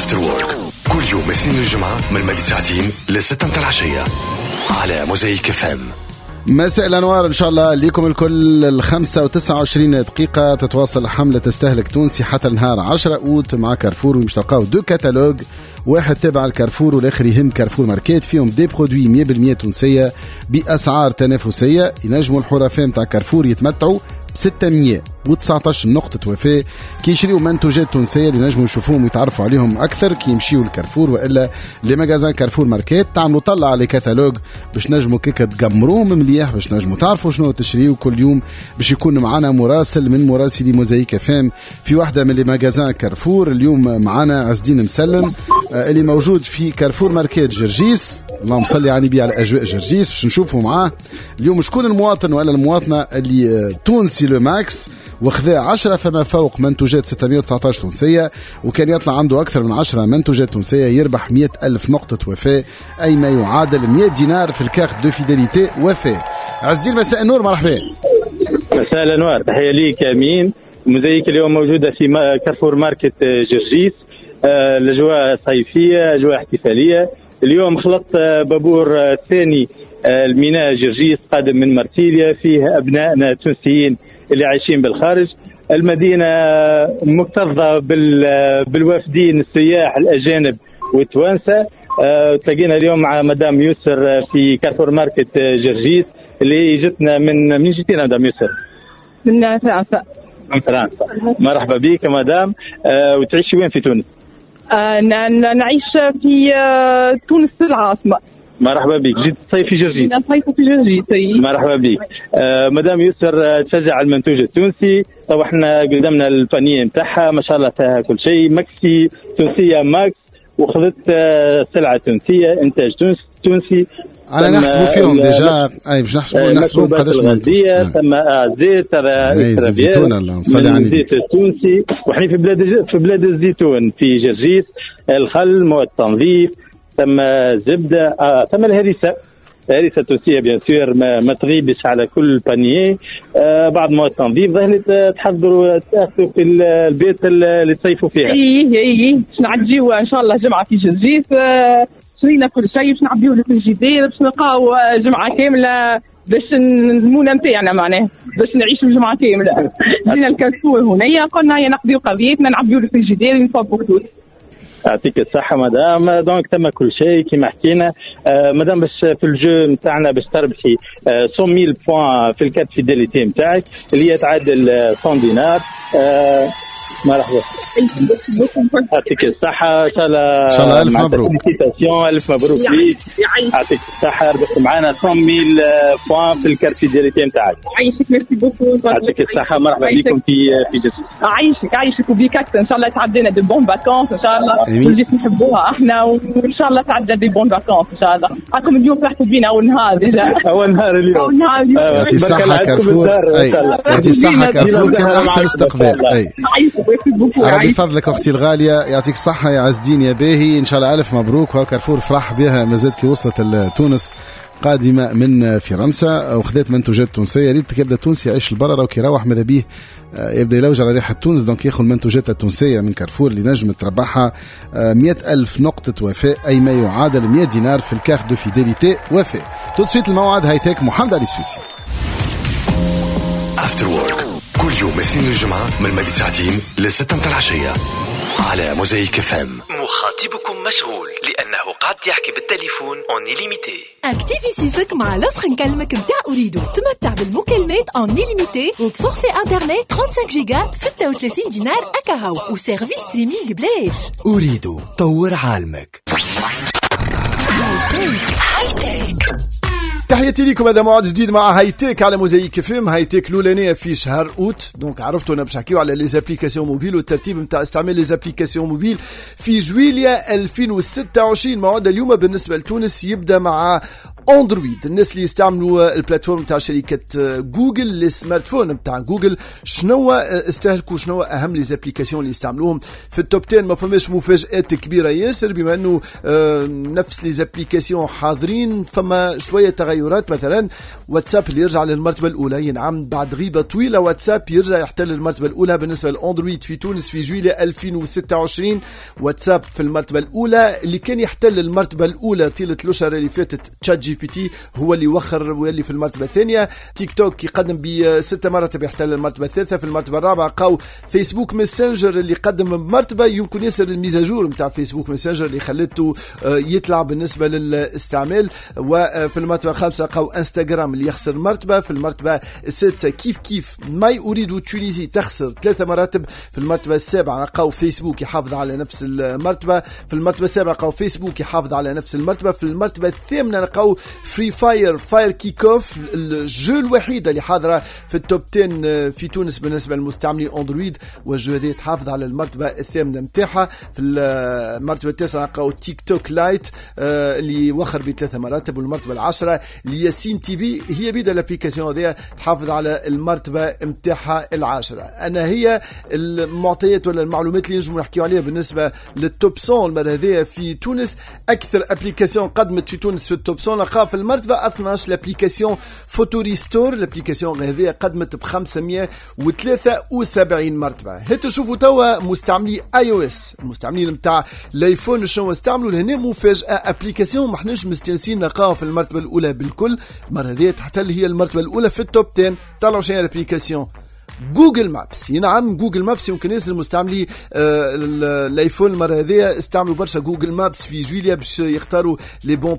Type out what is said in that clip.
افتر وورك كل يوم اثنين الجمعة من مدى ساعتين ل6 متاع العشية على موزايك اف ام. مساء الأنوار إن شاء الله ليكم الكل. 5:29 دقيقة تتواصل حملة تستهلك تونسي حتى النهار 10 أوت مع كارفور، ومش تلقاو دو كتالوج، واحد تبع الكارفور والآخر يهم كارفور ماركات، فيهم دي برودوي 100% تونسية بأسعار تنافسية. ينجموا الحرفاء متاع كارفور يتمتعوا 619 نقطة وفاة كي يشريوا منتوجات تونسية اللي نجموا يشوفوهم ويتعرفوا عليهم أكثر كي يمشيوا الكارفور وإلا لمجازان كارفور ماركات. تعملوا طلع على كتالوج باش نجموا كيكا تقمروهم مليح باش نجموا تعرفوا شنو تشريوا كل يوم، باش يكون معنا مراسل من مراسلي موزايك فام في واحدة من لمجازان كارفور. اليوم معنا عزدين مسلم اللي موجود في كارفور ماركات جرجيس. اللهم صل على النبي على أجواء جرجيس باش نشوفوا معاه اليوم شكون المواطن ولا المواطنة اللي تونسي لو ماكس وخذا 10 فما فوق منتوجات 619 تونسية، وكان يطلع عنده أكثر من 10 منتوجات تونسية يربح 100,000 نقطة وفاة، أي ما يعادل 100 دينار في الكارت دو فيداليتي وفاة. عزدين مساء النور، مرحبا. مساء الأنوار، تحية ليك أمين. موزايك اليوم موجودة في كارفور ماركت جرجيس. الأجواء صيفية، أجواء احتفالية. اليوم خلط بابور ثاني الميناء جرجيس قادم من مرتيليا، فيه أبنائنا التونسيين اللي عايشين بالخارج. المدينة مكتظة بالوافدين السياح الأجانب والتوانسة. تلاقينا اليوم مع مدام يسر في كارفور ماركت جرجيس اللي جتنا من جيتنا مدام يسر؟ من فرنسا. من فرنسا. مرحبا بك مدام. وتعيشي وين في تونس؟ نعيش في تونس العاصمة. مرحبا بك. جيت تصيف في جرجيس؟ نصيف في جرجيس. مرحبا بك. مدام يسر تشجع المنتوج التونسي. طبعا احنا قدمنا البانيه نتاعها ما شاء الله فيها كل شيء، ماكسي تونسية ماكس، وخذت سلعة تونسية إنتاج تونسي. أنا نحسبوا فيهم ديجا، أي باش نحسبوا قداش منتوج. ثم زيت الزيتون، اللهم صل على النبي، الزيت التونسي. وإحنا في بلاد الزيتون في جرجيس. الخل، مواد تنظيف، ثم زبدة، ثم الهريسة تونسية بيان سور ما تغيبش على كل بانيه. بعض مواد تنظيف ظهرت تحضروا تاخذوا في البيت اللي تصيفوا فيها. اي باش نعديو ان شاء الله جمعة في جرجيس. شرينا كل شيء باش نعبيوه للفريجيدير باش نلقاو جمعة كاملة باش المونة نتاعنا معناه باش نعيشوا جمعة كاملة. جينا الكارفور هنا قلنا يا نقضيو قضيتنا نعبيوه للفريجيدير نفوقوا كل. يعطيك الصحة مدام. دونك تم كل شيء كما حكينا. مدام باش في الجو نتاعنا باش تربحي 100,000 بوان في الكارت فيداليتي نتاعك اللي هي تعادل 100 دينار. مرحبا. يعطيك الصحة ان شاء الله. ألف مبروك. ألف مبروك ليك. يعطيك الصحة، ربحت معنا 100,000 بوان في الكارت فيداليتي نتاعك. عايشك، ميرسي بوكو. يعطيك الصحة، مرحبا بكم في جرجيس. عايشك وبيك أكثر. ان شاء الله تعدينا دي بون فاكونس ان شاء الله، واللي نحبوها احنا، وان شاء الله تعدى دي بون فاكونس ان شاء الله. راكم اليوم فرحتوا بينا اول نهار ديجا. اول نهار اليوم. يعطي الصحة كارفور. يعطي الصحة كارفور، كان احسن استقبال. ربي فضلك اختي الغالية، يعطيك الصحة يا عزدين يا باهي. ان شاء الله الف مبروك. كارفور فرح بها مازالت كي وصلت لتونس قادمة من فرنسا وخذت منتوجات تونسية. ريت يبدا تونسي يعيش البرا راهو كي يروح ماذا بيه يبدا يلوج على ريحة تونس. دونك ياخذ المنتوجات التونسية من كارفور اللي نجم تربحها 100,000 نقطة وفاء، أي ما يعادل 100 دينار في الكارت دو فيداليتي وفاء. تدسويت الموعد هايتك محمد علي السويسي. افتر وورك كل يوم اثنين الجمعة من مدى ساعتين ل6 متاع العشية على موزايك فام. مخاطبكم مشغول لأنه قاعد يحكي بالتليفون اون ليميتي. اكتيفي سيفك مع لوفر نكلمك نتاع أريدو. تمتع بالمكالمات اون ليميتي وبفورفي انترنت 35 جيجا ب 36 دينار أكاهو وسيرفيس ستريمينغ بلاش. أريدو طور عالمك. هايتك. تحياتي لكم، هذا موعد جديد مع هايتك على موزايك فيلم. هايتك الأولانية في شهر أوت. دونك عرفتوا أنا باش نحكيو على لي زابليكاسيون موبيل والترتيب نتاع استعمال لي زابليكاسيون موبيل في جويليا 2026. موعد اليوم بالنسبة لتونس يبدأ مع اندرويد. الناس اللي يستعملوا البلاتفورم تاع شركه جوجل، السمارت فون بتاع جوجل، شنو استهلكوا، شنو اهم لي زابليكاسيون اللي يستعملوهم في التوب 10. ما فماش مفاجات كبيره ياسر، بما انه نفس لي زابليكاسيون حاضرين. فما شويه تغيرات، مثلا واتساب اللي يرجع للمرتبه الاولى، ينعم بعد غيبه طويله واتساب يرجع يحتل المرتبه الاولى بالنسبه للاندرويد في تونس في جويلية 2026. واتساب في المرتبه الاولى. اللي كان يحتل المرتبه الاولى طيله الاشهر اللي فاتت تشات جي بي تي هو اللي وخر واللي في المرتبه الثانيه. تيك توك يقدم ب6 مراتب يحتل المرتبه الثالثه. في المرتبه الرابعه قاو فيسبوك ماسنجر اللي قدم بمرتبه يمكن ياسر الميزاجور نتاع فيسبوك ماسنجر اللي خلته يطلع بالنسبه للاستعمال. وفي المرتبه الخامسه قاو انستغرام اللي يخسر مرتبه. في المرتبه السادسه كيف ماي اريد تونيزي تخسر 3 مراتب. في المرتبه السابعه قاو فيسبوك يحافظ على نفس المرتبه. في المرتبه السابعه قاو فيسبوك يحافظ على نفس المرتبه. في المرتبه الثامنه قاو فري فاير كيك اوف، الجو الوحيده اللي حاضره في التوب 10 في تونس بالنسبه للمستعملين اندرويد، والجو هذا تحافظ على المرتبه الثامنه نتاعها. في المرتبه التاسعه قاو تيك توك لايت اللي وخر ب3 مراتب. والمرتبه العاشره لياسين تي في، هي بيدا الابليكاسيون هذه تحافظ على المرتبه نتاعها العاشره. انا هي المعطيات ولا المعلومات اللي نجم نحكيو عليها بالنسبه للتوب 100 المره هذه في تونس. اكثر ابليكاسيون قدمت في تونس في التوب 100 لقى في المرتبه 12 الابليكاسيون فوتوري ستور. الابليكاسيون هذه قدمت ب 573 مرتبه. هات تشوفوا توا مستعملي اي او اس، المستعملين نتاع الايفون شنو استعملوا. لهنا مفاجاه، ابليكاسيون ما احناش مستانسين نلقاوها في المرتبه الاولى بالكل، المره هذه تحتل هي المرتبه الاولى في التوب 10. طلعوا شنو الابليكاسيون جوجل مابس. ينعم جوجل مابس يمكن ياسر مستعملي الايفون المره هذه استعملوا برشا جوجل مابس في جويلية باش يختاروا لي بون